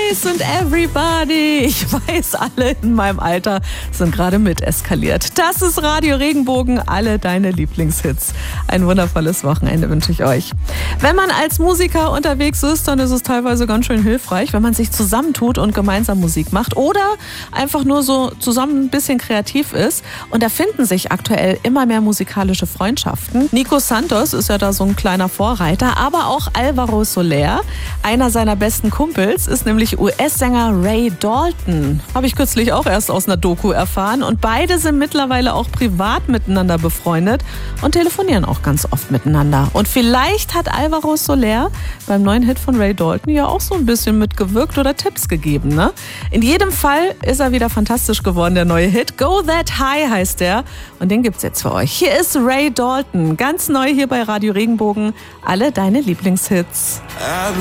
Boys and Everybody. Ich weiß, alle in meinem Alter sind gerade mit eskaliert. Das ist Radio Regenbogen, alle deine Lieblingshits. Ein wundervolles Wochenende wünsche ich euch. Wenn man als Musiker unterwegs ist, dann ist es teilweise ganz schön hilfreich, wenn man sich zusammentut und gemeinsam Musik macht oder einfach nur so zusammen ein bisschen kreativ ist. Und da finden sich aktuell immer mehr musikalische Freundschaften. Nico Santos ist ja da so ein kleiner Vorreiter, aber auch Alvaro Soler, einer seiner besten Kumpels, ist nämlich US-Sänger Ray Dalton. Habe ich kürzlich auch erst aus einer Doku erfahren. Und beide sind mittlerweile auch privat miteinander befreundet und telefonieren auch ganz oft miteinander. Und vielleicht hat Alvaro Soler beim neuen Hit von Ray Dalton ja auch so ein bisschen mitgewirkt oder Tipps gegeben, ne? In jedem Fall ist er wieder fantastisch geworden, der neue Hit. Go That High heißt der. Und den gibt's jetzt für euch. Hier ist Ray Dalton, ganz neu hier bei Radio Regenbogen. Alle deine Lieblingshits.